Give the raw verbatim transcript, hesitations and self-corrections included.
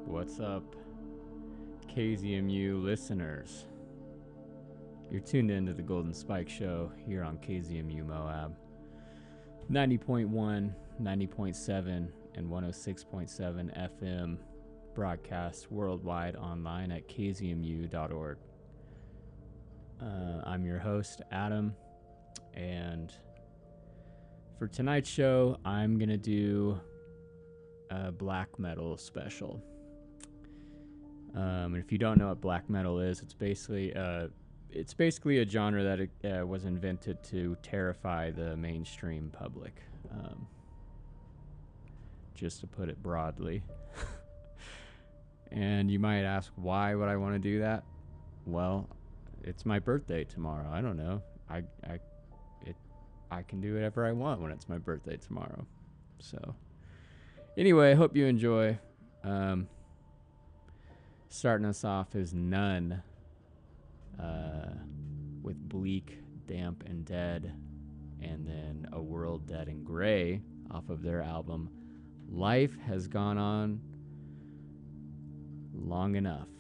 What's up, K Z M U listeners? You're tuned into the Golden Spike Show here on K Z M U Moab. ninety point one, ninety point seven, and one oh six point seven F M broadcast worldwide online at k z m u dot org. Uh, I'm your host, Adam, and for tonight's show, I'm going to do a black metal special. Um, and if you don't know what black metal is, it's basically uh, it's basically a genre that uh, was invented to terrify the mainstream public. Um, just to put it broadly. And you might ask, why would I want to do that? Well, it's my birthday tomorrow. I don't know. I I it I can do whatever I want when it's my birthday tomorrow. So anyway, I hope you enjoy. Um, starting us off is None uh, with Bleak, Damp, and Dead, and then A World Dead and Gray off of their album Life Has Gone On Long Enough.